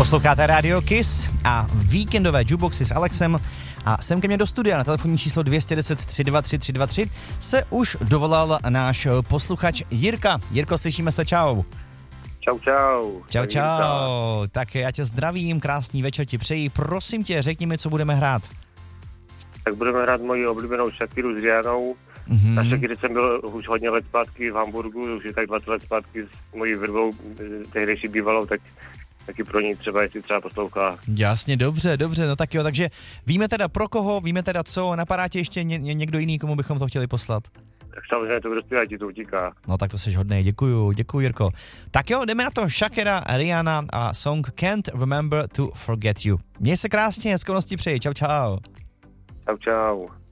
Posloucháte Radio Kiss a víkendové jukeboxy s Alexem a sem ke mně do studia na telefonní číslo 210 323 323 se už dovolal náš posluchač Jirka. Jirko, slyšíme se, čau. Čau, čau. Čau, čau. Tak já tě zdravím, krásný večer ti přeji. Prosím tě, řekni mi, co budeme hrát. Tak budeme hrát moji oblíbenou Shakiru s Rihannou. Na Shakiře jsem byl už hodně let zpátky v Hamburgu, už je tak 20 let zpátky s mojí vrvou tehdejší bývalou, tak taky pro ní třeba, jestli třeba poslouchá. Jasně, dobře, no tak jo, takže víme teda pro koho, víme teda co, napadá tě ještě někdo jiný, komu bychom to chtěli poslat? Tak samozřejmě to prostě ti to utíká. No tak to jsi hodnej, děkuju Jirko. Tak jo, jdeme na to, Shakira, Rihanna a song Can't Remember to Forget You. Měj se krásně, hezkosti přeji, čau, čau. Čau, čau.